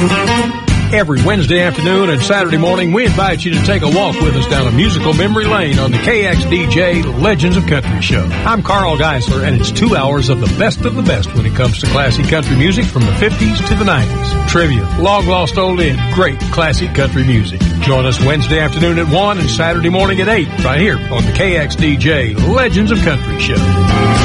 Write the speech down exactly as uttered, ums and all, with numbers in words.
Every Wednesday afternoon and Saturday morning, we invite you to take a walk with us down a musical memory lane on the K X D J Legends of Country show. I'm Carl Geisler, and it's two hours of the best of the best when it comes to classic country music from the fifties to the nineties. Trivia, long-lost oldie, and great classic country music. Join us Wednesday afternoon at one and Saturday morning at eight, right here on the K X D J Legends of Country show.